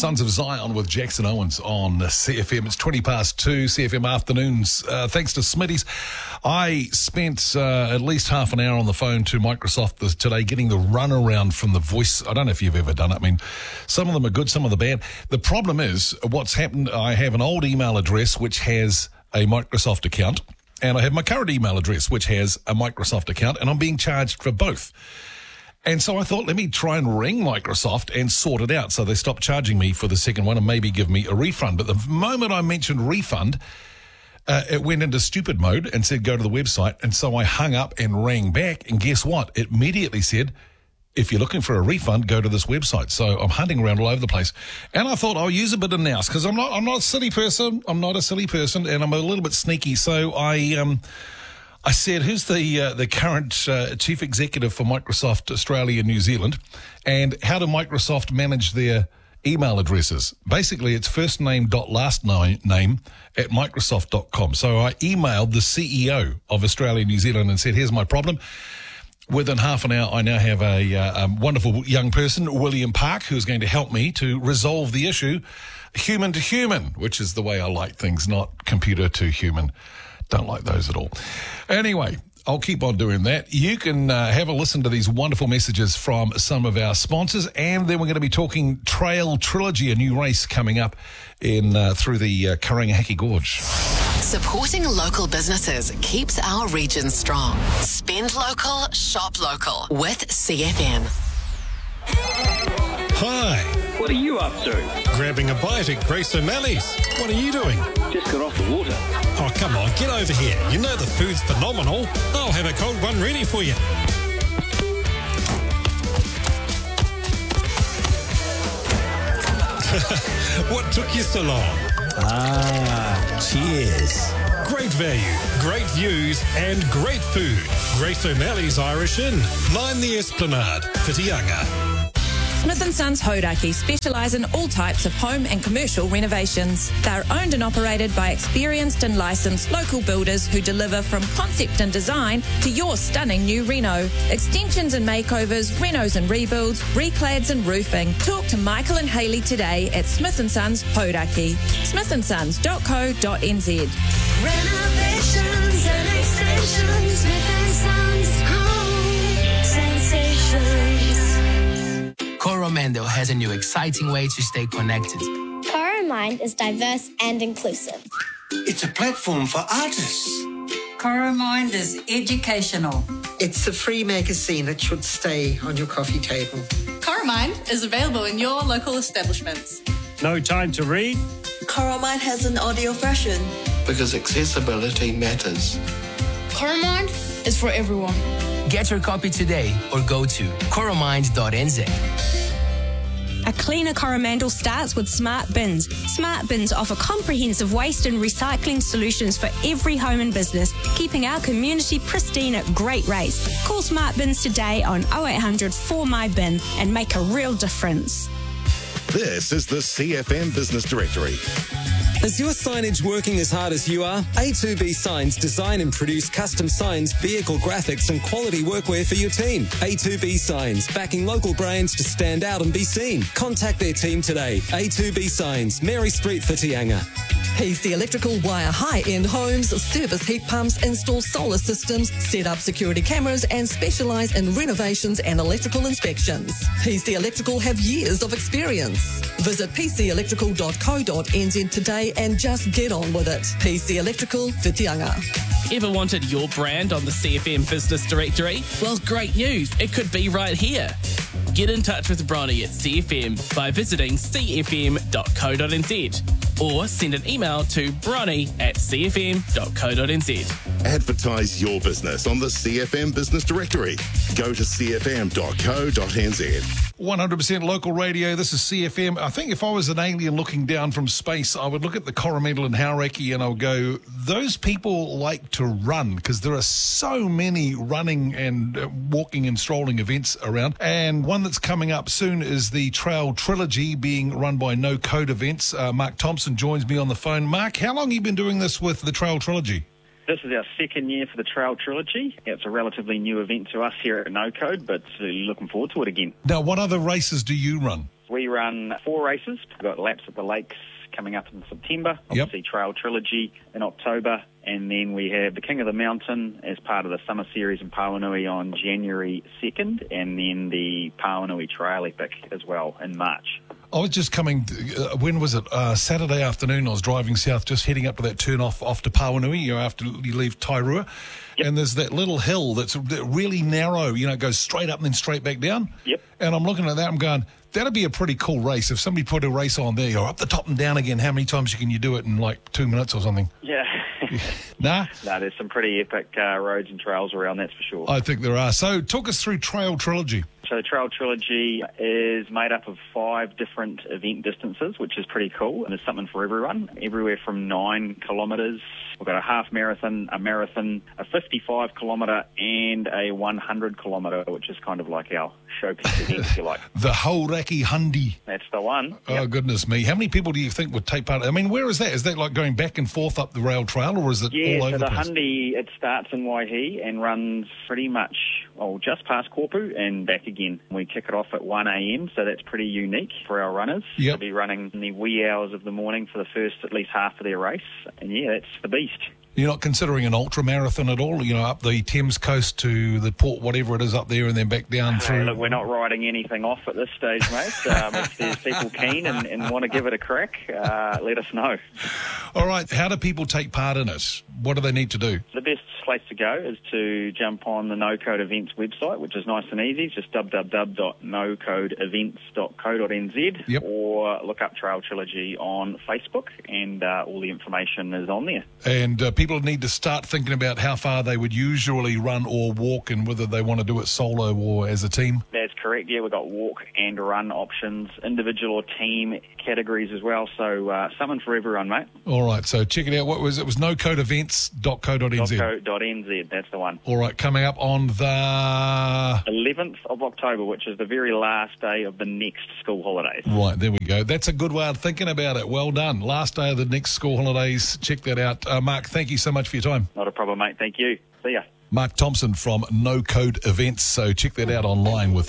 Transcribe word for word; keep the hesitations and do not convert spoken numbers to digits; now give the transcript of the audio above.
Sons of Zion with Jackson Owens on C F M. It's twenty past two, C F M Afternoons. Uh, thanks to Smitty's. I spent uh, at least half an hour on the phone to Microsoft this, today getting the runaround from the voice. I don't know if you've ever done it. I mean, some of them are good, some of them are bad. The problem is what's happened, I have an old email address which has a Microsoft account, and I have my current email address which has a Microsoft account, and I'm being charged for both. And so I thought, let me try and ring Microsoft and sort it out so they stop charging me for the second one and maybe give me a refund. But the moment I mentioned refund, uh, it went into stupid mode and said, go to the website. And so I hung up and rang back. And guess what? It immediately said, if you're looking for a refund, go to this website. So I'm hunting around all over the place. And I thought I'll use a bit of nous because I'm not, I'm not a silly person. I'm not a silly person and I'm a little bit sneaky. So I, um, I said, who's the uh, the current uh, chief executive for Microsoft Australia and New Zealand, and how do Microsoft manage their email addresses? Basically, it's first name dot last name at microsoft dot com. So I emailed the C E O of Australia and New Zealand and said, here's my problem. Within half an hour, I now have a, uh, a wonderful young person, William Park, who's going to help me to resolve the issue human to human, which is the way I like things, not computer to human. Don't like those at all. Anyway, I'll keep on doing that. You can uh, have a listen to these wonderful messages from some of our sponsors, and then we're going to be talking Trail Trilogy, a new race coming up in uh, through the uh, Karangahaki Gorge. Supporting local businesses keeps our region strong. Spend local, shop local with C F M. Hi. What are you up to? Grabbing a bite at Grace O'Malley's. What are you doing? Just got off the water. Oh, come on, get over here. You know the food's phenomenal. I'll have a cold one ready for you. What took you so long? Ah, cheers. Great value, great views, and great food. Grace O'Malley's Irish Inn. Line the Esplanade, Whitianga. Smith and Sons Hodaki specialise in all types of home and commercial renovations. They're owned and operated by experienced and licensed local builders who deliver from concept and design to your stunning new reno. Extensions and makeovers, renos and rebuilds, reclads and roofing. Talk to Michael and Hayley today at Smith and Sons Hodaki. smith and sons dot co dot n z. Renovations and extensions, Smith and Sons Home Sensations. Coromandel has a new exciting way to stay connected. Coromind is diverse and inclusive. It's a platform for artists. Coromind is educational. It's a free magazine that should stay on your coffee table. Coromind is available in your local establishments. No time to read? Coromind has an audio version. Because accessibility matters. Coromind is for everyone. Get your copy today or go to coromind dot n z. A cleaner Coromandel starts with Smart Bins. Smart Bins offer comprehensive waste and recycling solutions for every home and business, keeping our community pristine at great rates. Call Smart Bins today on oh eight hundred four my bin and make a real difference. This is the C F M Business Directory. Is your signage working as hard as you are? A two B Signs design and produce custom signs, vehicle graphics and quality workwear for your team. A two B Signs, backing local brands to stand out and be seen. Contact their team today. A two B Signs, Mary Street, Whitianga. P C Electrical wire high-end homes, service heat pumps, install solar systems, set up security cameras and specialise in renovations and electrical inspections. P C Electrical have years of experience. Visit p c electrical dot co dot n z today and just get on with it. P C Electrical, Whitianga. Ever wanted your brand on the C F M Business Directory? Well, great news. It could be right here. Get in touch with Bronny at C F M by visiting c f m dot co dot n z or send an email to bronny at c f m dot co dot n z. Advertise your business on the C F M Business Directory. Go to c f m dot co dot n z. one hundred percent local radio. This is C F M. I think if I was an alien looking down from space, I would look at the Coromandel and Hauraki and I would go, those people like to run because there are so many running and uh, walking and strolling events around. And one that's coming up soon is the Trail Trilogy being run by No Code Events. Uh, Mark Thompson joins me on the phone. Mark, how long have you been doing this with the Trail Trilogy? This is our second year for the Trail Trilogy. It's a relatively new event to us here at No Code, but uh, looking forward to it again. Now, what other races do you run? We run four races. We've got laps at the lakes coming up in September, obviously yep. Trail Trilogy in October, and then we have the King of the Mountain as part of the Summer Series in Pauanui on January second, and then the Pauanui Trail Epic as well in March. I was just coming, uh, when was it? Uh, Saturday afternoon, I was driving south, just heading up to that turn off, off to Pauanui, you know, after you leave Tairua. Yep. And there's that little hill that's really narrow, you know, it goes straight up and then straight back down. Yep. And I'm looking at that, I'm going, that'd be a pretty cool race. If somebody put a race on there, you're up the top and down again, how many times can you do it in like two minutes or something? Yeah. Nah? No, there's some pretty epic uh, roads and trails around, that's for sure. I think there are. So talk us through Trail Trilogy. So the Trail Trilogy is made up of five different event distances, which is pretty cool. And there's something for everyone, everywhere from nine kilometres. We've got a half marathon, a marathon, a fifty-five kilometre and a one hundred kilometre, which is kind of like our showpiece event, if you like. The Hauraki Hundi. That's the one. Oh, yep. Goodness me. How many people do you think would take part? I mean, where is that? Is that like going back and forth up the rail trail, or is it yeah, all over so the the place? Hundi, it starts in Waihi and runs pretty much, well, just past Korpu and back again. We kick it off at one a.m., so that's pretty unique for our runners. Yep. They'll be running in the wee hours of the morning for the first at least half of their race. And yeah, that's the beast. You're not considering an ultra marathon at all, you know, up the Thames coast to the port, whatever it is up there, and then back down through? Hey, look, we're not writing anything off at this stage, mate. Um, if there's people keen and, and want to give it a crack, uh, let us know. All right, how do people take part in it? What do they need to do? The best place to go is to jump on the No Code Events website, which is nice and easy. It's just w w w dot no code events dot co dot n z, yep. or look up Trail Trilogy on Facebook, and uh, all the information is on there. And uh, people need to start thinking about how far they would usually run or walk, and whether they want to do it solo or as a team. That's correct, yeah. We've got walk and run options, individual or team categories as well, so uh, something for everyone, mate. All right, so check it out. What was it? It was no code events dot co dot n z. co dot n z, that's the one. All right, coming up on the eleventh of October, which is the very last day of the next school holidays. Right, there we go. That's a good way of thinking about it. Well done. Last day of the next school holidays. Check that out. Uh, Mark, thank you so much for your time. Not a problem, mate. Thank you. See ya. Mark Thompson from No Code Events. So check that out online with